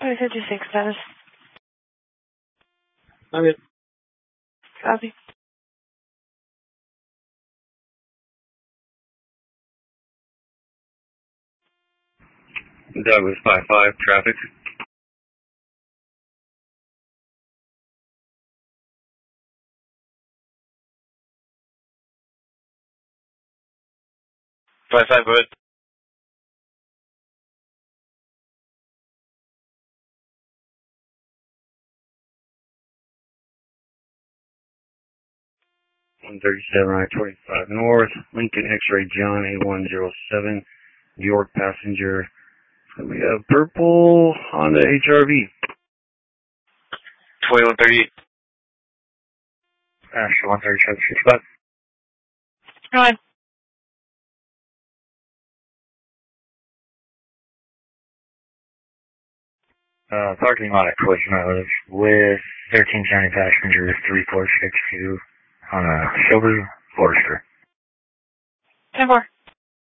2056 status. Okay. Copy. Douglas 55, traffic. Go ahead. 137 I-25 North, Lincoln X-Ray John A107, New York passenger. We have purple Honda HR-V. 2138. Actually, 13765. Go ahead. Parking lot at collision mileage with 1370 passenger 3462 on a silver Forester. 10-4.